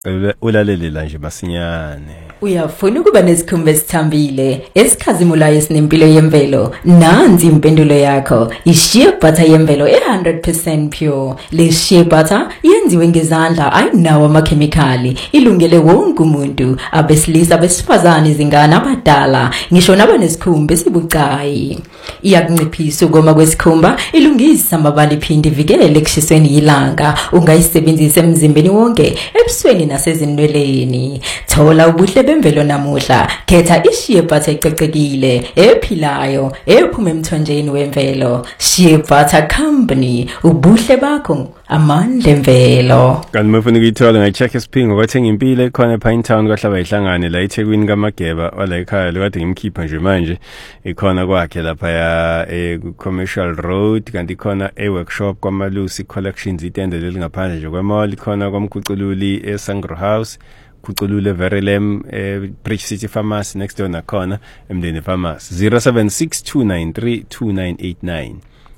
Ulalelela nje masinyane. Uyafuna ukuba nesikhumba esithambile, esikhazimulayo esinempilo yemvelo. Nansi impendulo yakho. I-shea butter yemvelo 100% pure. Le shea butter yenziwe ngezandla, ayinawo amakhemikhali. Ilungele wonke umuntu, abesilisa, abesifazane, izingane, abadala, ngisho nabanesikhumba esibucayi. Iyakunciphisa ukoma kwesikhumba, ilungisa amabala, iphinde ivikele ekushisweni yilanga. Ungayisebenzisa emzimbeni wonke, ebusweni nasezinweleni. Thola ubuhle bemvelo namuhla. Khetha i-shea butter ecocekile, ephilayo, ephuma emthonjeni wemvelo. Shea Butter Company, ubuhle bakho, amandla emvelo. Kanti mufuna ukuyithola ngayi-check esiphingo kwathenga impilo ekhona ePine Town kwahlaba ihlangane la eThekwini kaMageba wala ekhaya lokade ngimkhipha nje manje ikhona kwakhe lapha ya Commercial Road, kanti ikhona workshop kwaMalusi Collections itende lelingaphandle nje kwemall, ikhona kwaMkhucululi eSangro House, Khuculule Verilem Bridge City Pharmacy next door nakhona eMndeni Pharmacy. 0762932989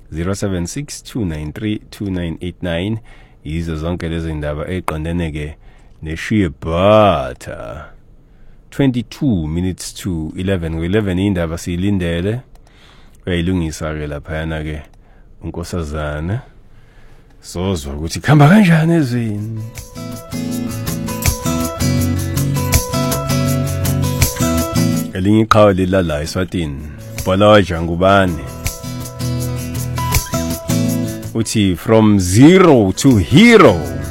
0762932989 yizo zonke lezi indaba eqondene ke ne-shea butter. 22 minutes to 11 ngo-11 indaba siyilindele uyayilungisa ke laphayana ke unkosazana sozwa ukuthi khamba kanjani ezweni. Elinye iqhawe lilala eSwatini Bolaja ngubani uthi from zero to hero.